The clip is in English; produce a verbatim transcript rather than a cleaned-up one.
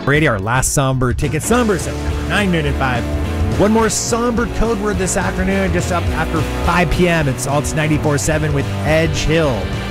Brady, our last somber ticket, somber September nine noon and five. One more somber code word this afternoon, just up after five p.m. It's Alts ninety-four point seven with Edge Hill.